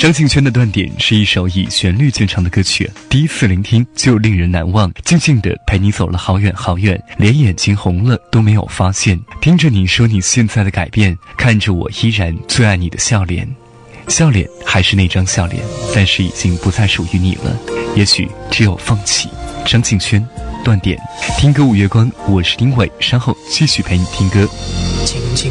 张敬轩的《断点》是一首以旋律见长的歌曲，第一次聆听就令人难忘，静静地陪你走了好远好远，连眼睛红了都没有发现。听着你说你现在的改变，看着我依然最爱你的笑脸，笑脸还是那张笑脸，但是已经不再属于你了，也许只有放弃。张敬轩《断点》，听歌五月光，我是丁伟，稍后继续陪你听歌。 静静